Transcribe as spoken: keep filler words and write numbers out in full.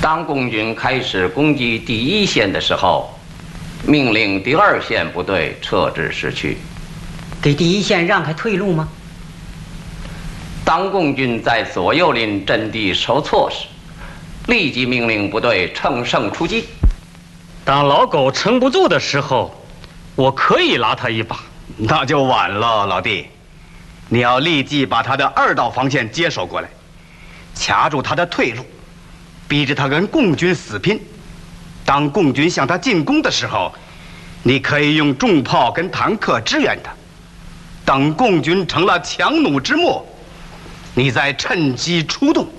当共军开始攻击第一线的时候，命令第二线部队撤至市区， 给第一线让开退路吗？ 当共军在左右邻阵地受挫时，立即命令部队乘胜出击。 当老狗撑不住的时候，我可以拉他一把。 那就晚了，老弟，你要立即把他的二道防线接手过来，卡住他的退路，逼着他跟共军死拼。当共军向他进攻的时候，你可以用重炮跟坦克支援他。等共军成了强弩之末，你再趁机出动。